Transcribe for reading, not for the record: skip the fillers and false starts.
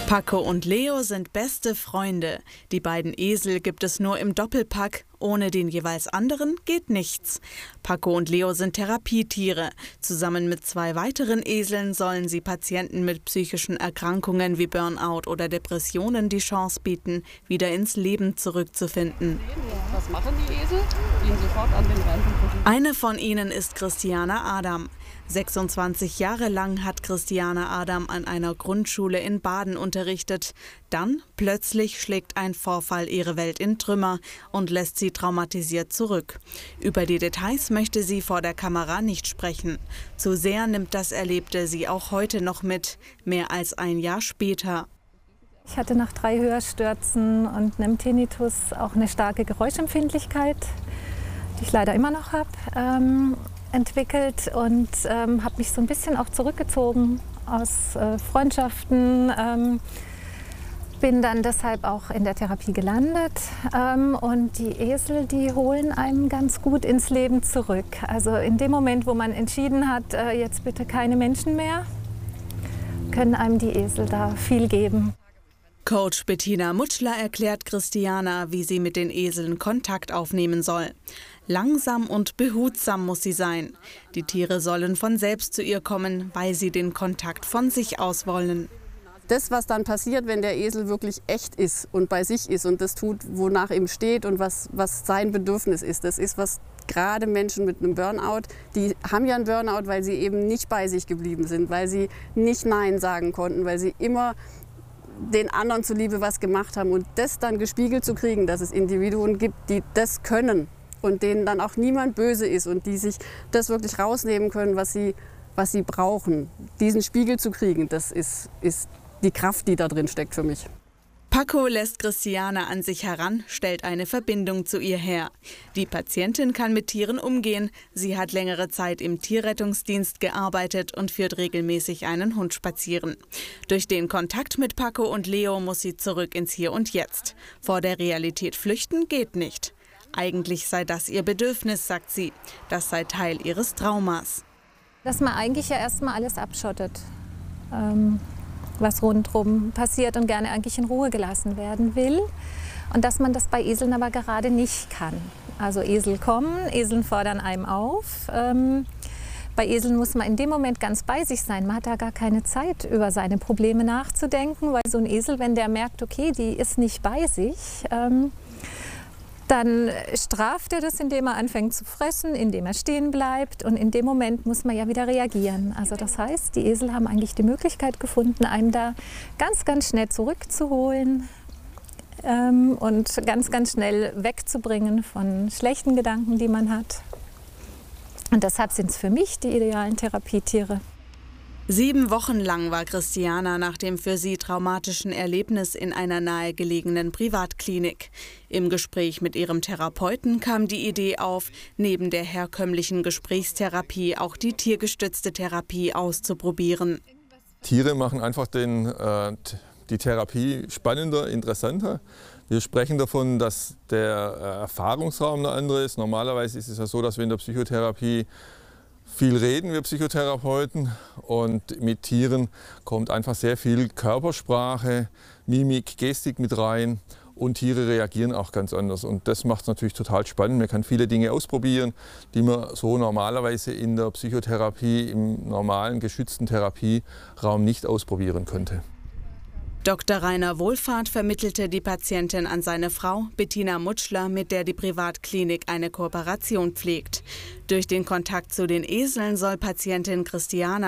Paco und Leo sind beste Freunde. Die beiden Esel gibt es nur im Doppelpack. Ohne den jeweils anderen geht nichts. Paco und Leo sind Therapietiere. Zusammen mit 2 weiteren Eseln sollen sie Patienten mit psychischen Erkrankungen wie Burnout oder Depressionen die Chance bieten, wieder ins Leben zurückzufinden. Was machen die Esel? Gehen sofort an den Rand und gucken. Eine von ihnen ist Christiana Adam. 26 Jahre lang hat Christiana Adam an einer Grundschule in Baden unterrichtet. Dann plötzlich schlägt ein Vorfall ihre Welt in Trümmer und lässt sie traumatisiert zurück. Über die Details möchte sie vor der Kamera nicht sprechen. Zu sehr nimmt das Erlebte sie auch heute noch mit, mehr als ein Jahr später. Ich hatte nach 3 Hörstürzen und einem Tinnitus auch eine starke Geräuschempfindlichkeit, die ich leider immer noch habe, entwickelt und habe mich so ein bisschen auch zurückgezogen aus Freundschaften. Bin dann deshalb auch in der Therapie gelandet und die Esel, die holen einem ganz gut ins Leben zurück. Also in dem Moment, wo man entschieden hat, jetzt bitte keine Menschen mehr, können einem die Esel da viel geben. Coach Bettina Mutschler erklärt Christiana, wie sie mit den Eseln Kontakt aufnehmen soll. Langsam und behutsam muss sie sein. Die Tiere sollen von selbst zu ihr kommen, weil sie den Kontakt von sich aus wollen. Das, was dann passiert, wenn der Esel wirklich echt ist und bei sich ist und das tut, wonach ihm steht und was sein Bedürfnis ist, das ist, was gerade Menschen mit einem Burnout, die haben ja einen Burnout, weil sie eben nicht bei sich geblieben sind, weil sie nicht Nein sagen konnten, weil sie immer den anderen zuliebe was gemacht haben. Und das dann gespiegelt zu kriegen, dass es Individuen gibt, die das können und denen dann auch niemand böse ist und die sich das wirklich rausnehmen können, was sie brauchen. Diesen Spiegel zu kriegen, das ist die Kraft, die da drin steckt für mich. Paco lässt Christiana an sich heran, stellt eine Verbindung zu ihr her. Die Patientin kann mit Tieren umgehen. Sie hat längere Zeit im Tierrettungsdienst gearbeitet und führt regelmäßig einen Hund spazieren. Durch den Kontakt mit Paco und Leo muss sie zurück ins Hier und Jetzt. Vor der Realität flüchten geht nicht. Eigentlich sei das ihr Bedürfnis, sagt sie. Das sei Teil ihres Traumas. Dass man eigentlich ja erstmal alles abschottet, was rundherum passiert und gerne eigentlich in Ruhe gelassen werden will. Und dass man das bei Eseln aber gerade nicht kann. Also Esel kommen, Eseln fordern einem auf. Bei Eseln muss man in dem Moment ganz bei sich sein. Man hat da gar keine Zeit, über seine Probleme nachzudenken, weil so ein Esel, wenn der merkt, okay, die ist nicht bei sich, dann straft er das, indem er anfängt zu fressen, indem er stehen bleibt. Und in dem Moment muss man ja wieder reagieren. Also das heißt, die Esel haben eigentlich die Möglichkeit gefunden, einen da ganz, ganz schnell zurückzuholen und ganz, ganz schnell wegzubringen von schlechten Gedanken, die man hat. Und deshalb sind es für mich die idealen Therapietiere. 7 Wochen lang war Christiana nach dem für sie traumatischen Erlebnis in einer nahegelegenen Privatklinik. Im Gespräch mit ihrem Therapeuten kam die Idee auf, neben der herkömmlichen Gesprächstherapie auch die tiergestützte Therapie auszuprobieren. Tiere machen einfach die Therapie spannender, interessanter. Wir sprechen davon, dass der Erfahrungsraum eine andere ist. Normalerweise ist es ja so, dass wir in der Psychotherapie viel reden, wir Psychotherapeuten, und mit Tieren kommt einfach sehr viel Körpersprache, Mimik, Gestik mit rein und Tiere reagieren auch ganz anders. Und das macht es natürlich total spannend. Man kann viele Dinge ausprobieren, die man so normalerweise in der Psychotherapie, im normalen geschützten Therapieraum nicht ausprobieren könnte. Dr. Rainer Wohlfahrt vermittelte die Patientin an seine Frau Bettina Mutschler, mit der die Privatklinik eine Kooperation pflegt. Durch den Kontakt zu den Eseln soll Patientin Christiana